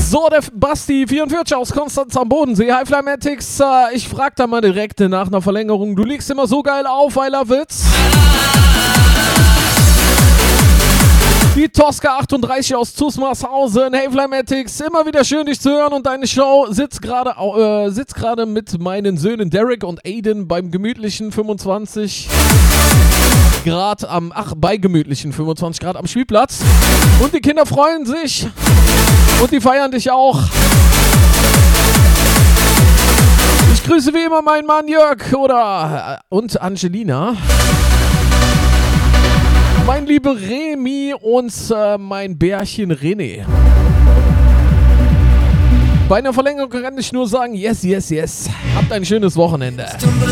So, der Basti 44 aus Konstanz am Bodensee. Hi Flamatics, ich frag da mal direkt nach einer Verlängerung. Du legst immer so geil auf, I love it. Die Tosca 38 aus Zusmarshausen. Hey Flamatics, immer wieder schön dich zu hören und deine Show sitzt gerade mit meinen Söhnen Derek und Aiden beim gemütlichen 25 Grad bei gemütlichen 25 Grad am Spielplatz. Und die Kinder freuen sich und die feiern dich auch. Ich grüße wie immer meinen Mann Jörg und Angelina. Mein lieber Remy und mein Bärchen René. Bei einer Verlängerung kann ich nur sagen, yes, yes, yes. Habt ein schönes Wochenende.